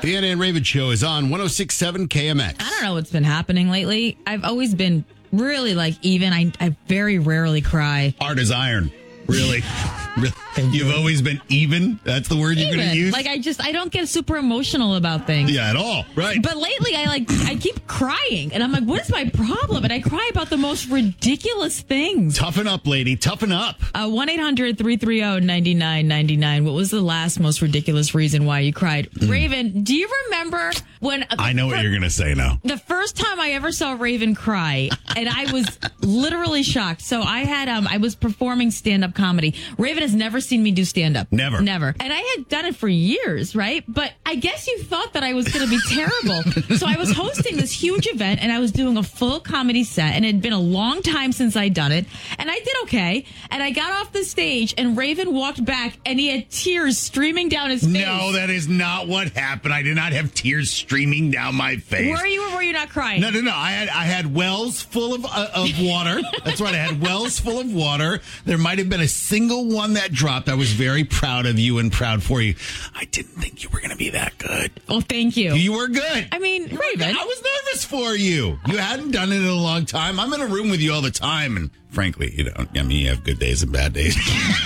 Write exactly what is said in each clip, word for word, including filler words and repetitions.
The Anna and Raven Show is on one oh six point seven K M X. I don't know what's been happening lately. I've always been really like even. I, I very rarely cry. Hard as iron. Really? You've always been even? That's the word you're going to use? Like, I just, I don't get super emotional about things. Yeah, at all. Right. But lately, I like, I keep crying. And I'm like, what is my problem? And I cry about the most ridiculous things. Toughen up, lady. Toughen up. Uh, one eight hundred three three zero nine nine nine nine. What was the last most ridiculous reason why you cried? Mm. Raven, do you remember when... Uh, I know what you're going to say now. The first time I ever saw Raven cry, and I was literally shocked. So I had, um, I was performing stand-up comedy. Raven has never seen me do stand-up. Never. Never. And I had done it for years, right? But I guess you thought that I was going to be terrible. So I was hosting this huge event, and I was doing a full comedy set, and it had been a long time since I'd done it. And I did okay. And I got off the stage, and Raven walked back, and he had tears streaming down his face. No, that is not what happened. I did not have tears streaming down my face. Were you or were you not crying? No, no, no. I had I had wells full of uh, of water. That's right. I had wells full of water. There might have been a single one that dropped. I was very proud of you and proud for you. I didn't think you were going to be that good. Oh, thank you. You were good. I mean, Raven. I was nervous for you. You hadn't done it in a long time. I'm in a room with you all the time, and frankly, you know, I mean, you have good days and bad days.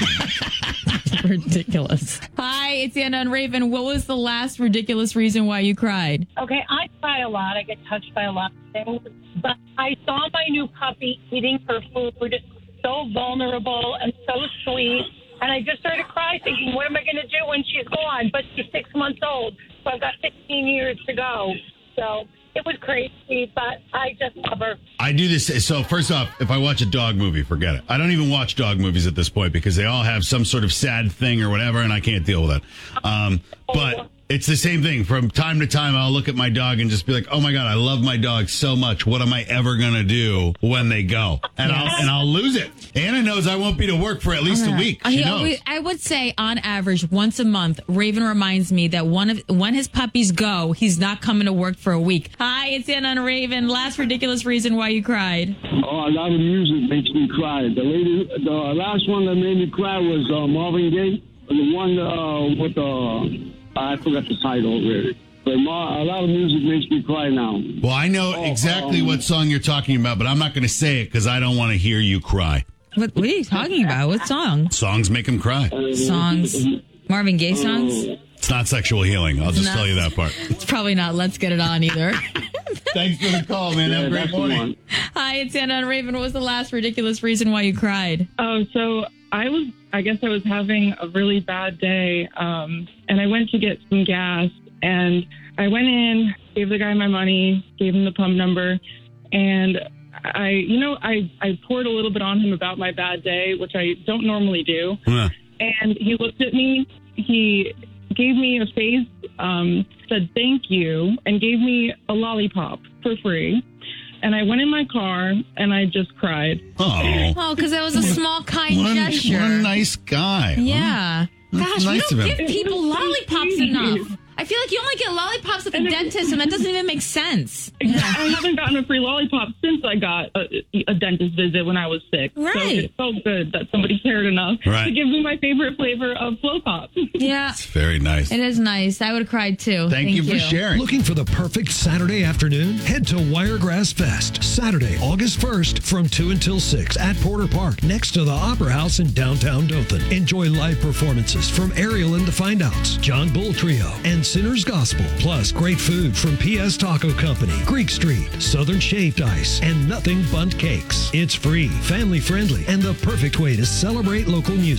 Ridiculous. Hi, it's Anna and Raven. What was the last ridiculous reason why you cried? Okay, I cry a lot. I get touched by a lot of things. But I saw my new puppy eating her food, so vulnerable and so sweet. And I just started crying, thinking, what am I going to do when she's gone? But she's six months old, so I've got sixteen years to go. So it was crazy, but I just love her. I do this. So first off, if I watch a dog movie, forget it. I don't even watch dog movies at this point because they all have some sort of sad thing or whatever, and I can't deal with that. Um, but it's the same thing. From time to time, I'll look at my dog and just be like, oh, my God, I love my dog so much. What am I ever going to do when they go? And I'll and I'll lose it. Anna knows I won't be to work for at least a week. She He knows. always- I would say, on average, once a month, Raven reminds me that one of when his puppies go, he's not coming to work for a week. Hi, it's Anna and Raven. Last ridiculous reason why you cried. Oh, a lot of music makes me cry. The lady, the last one that made me cry was uh, Marvin Gaye. The one uh, with the, I forgot the title already. But Mar- a lot of music makes me cry now. Well, I know Oh, exactly um, what song you're talking about, but I'm not going to say it because I don't want to hear you cry. What, what are you talking about? What song? Songs make him cry. Songs? Marvin Gaye songs? It's not sexual healing. I'll just No. tell you that part. It's probably not Let's Get It On either. Thanks for the call, man. Have Yeah, a great that's the morning. one. Hi, it's Anna and Raven. What was the last ridiculous reason why you cried? Oh, so I was, I guess I was having a really bad day, um, and I went to get some gas, and I went in, gave the guy my money, gave him the pump number, and I, you know, I, I poured a little bit on him about my bad day, which I don't normally do, Huh. and he looked at me, he gave me a face, um, said thank you, and gave me a lollipop for free. And I went in my car and I just cried. Oh. Oh, because that was a small, kind What a, gesture. what a nice guy. Yeah. That's Gosh, nice we of don't him. give people It was so lollipops sweet. enough. I feel like you only get lollipops at the dentist, and that doesn't even make sense. I haven't gotten a free lollipop since I got a, a dentist visit when I was sick. So Right. it felt good that somebody cared enough Right. to give me my favorite flavor of Flow Pop. Yeah, It's very nice. it is nice. I would have cried too. Thank, you for sharing. Looking for the perfect Saturday afternoon? Head to Wiregrass Fest, Saturday, August first from two until six at Porter Park, next to the Opera House in downtown Dothan. Enjoy live performances from Ariel and the Findouts, John Bull Trio, and Sinner's Gospel, plus great food from P S Taco Company, Greek Street, Southern Shaved Ice, and Nothing Bundt Cakes. It's free, family friendly, and the perfect way to celebrate local music.